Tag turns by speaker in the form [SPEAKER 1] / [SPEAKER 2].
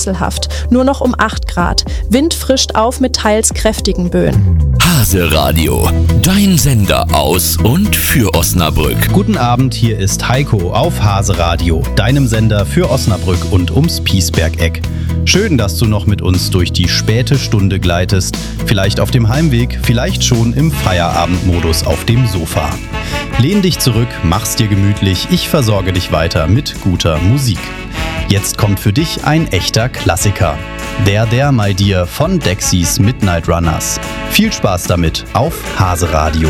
[SPEAKER 1] wechselhaft, nur noch um 8 Grad. Wind frischt auf mit teils kräftigen Böen.
[SPEAKER 2] Hase Radio, dein Sender aus und für Osnabrück.
[SPEAKER 3] Guten Abend, hier ist Heiko auf Hase Radio, deinem Sender für Osnabrück und ums Piesberg-Eck. Schön, dass du noch mit uns durch die späte Stunde gleitest. Vielleicht auf dem Heimweg, vielleicht schon im Feierabendmodus auf dem Sofa. Lehn dich zurück, mach's dir gemütlich, ich versorge dich weiter mit guter Musik. Jetzt kommt für dich ein echter Klassiker. Der My Dear von Dexys Midnight Runners. Viel Spaß damit auf Hase Radio.